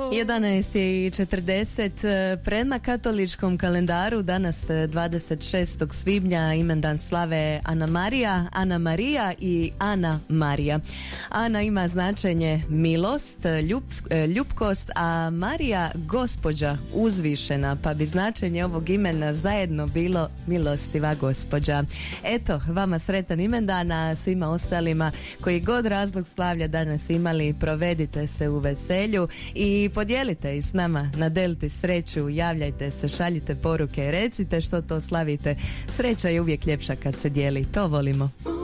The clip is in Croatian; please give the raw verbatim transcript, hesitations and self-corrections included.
jedanaest je i četrdeset. Prema katoličkom kalendaru danas dvadeset šestog svibnja imendan slave Ana Marija, Ana Marija i Ana Marija. Ana ima značenje milost, ljub, ljubkost, a Marija gospođa uzvišena, pa bi značenje ovog imena zajedno bilo milostiva gospođa. Eto, vama sretan imendan, a svima ostalima koji god razlog slavlja danas imali, provedite se u veselju i podijelite i s nama na Delti sreću, javljajte se, šaljite poruke, recite što to slavite. Sreća je uvijek ljepša kad se dijeli, to volimo.